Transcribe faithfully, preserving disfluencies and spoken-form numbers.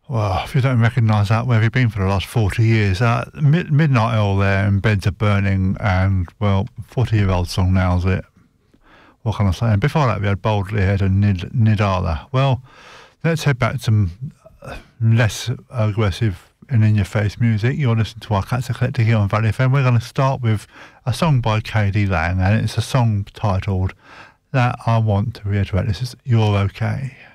Well, if you don't recognise that, where have you been for the last forty years? Uh, Mid- Midnight Oil there, and Beds Are Burning, and, well, forty-year-old song now, is it? What can I say? And before that, we had Boldly Head and Nid- Nidala. Well, let's head back to some less aggressive and in-your-face music. You're listening to our Cats Eclectic here on Valley F M. We're going to start with a song by K D Lang, and it's a song titled That I Want to Reiterate. This is You're Okay.